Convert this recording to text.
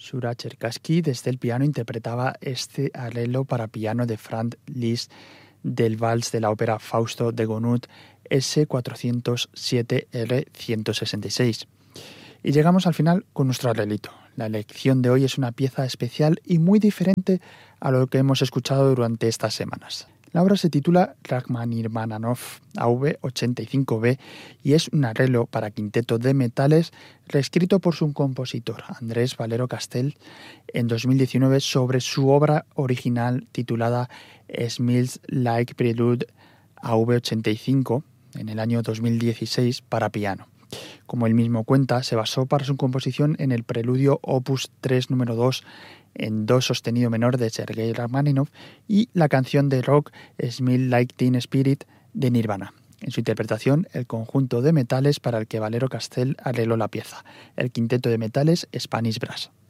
Shura Cherkassky desde el piano interpretaba este arreglo para piano de Franz Liszt del vals de la ópera Fausto de Gounod S407 R166. Y llegamos al final con nuestro arreglito. La elección de hoy es una pieza especial y muy diferente a lo que hemos escuchado durante estas semanas. La obra se titula Rachmaninoff AV-85B y es un arreglo para quinteto de metales reescrito por su compositor Andrés Valero Castell en 2019 sobre su obra original titulada Smells Like Prelude AV-85 en el año 2016 para piano. Como él mismo cuenta, se basó para su composición en el preludio Opus 3 número 2 en do sostenido menor de Sergei Rachmaninoff y la canción de rock Smell Like Teen Spirit de Nirvana. En su interpretación, el conjunto de metales para el que Valero Castell arregló la pieza, el quinteto de metales Spanish Brass.